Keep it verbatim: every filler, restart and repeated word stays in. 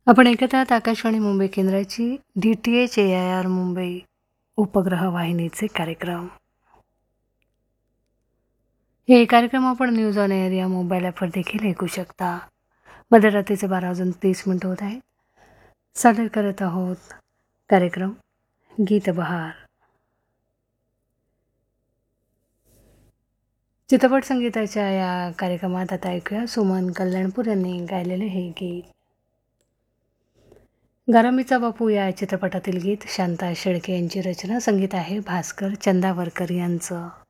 आपण ऐकत आहात आकाशवाणी मुंबई केंद्राची D T H A I R Mumbai उपग्रह वाहिनीचे कार्यक्रम. हे कार्यक्रम आपण न्यूज ऑन एअर या मोबाईल ॲपवर देखील ऐकू शकता. मध्यरात्रीचे बारा वाजून तीस मिनिटं होत आहेत. सादर करत आहोत कार्यक्रम गीतबहार. चित्रपट संगीताच्या या कार्यक्रमात आता ऐकूया सुमन कल्याणपूर यांनी गायलेले हे गीत. गारमीचा बापू या चित्रपटातील गीत शांता शेळके यांची रचना, संगीत आहे भास्कर चंदावरकर यांचं.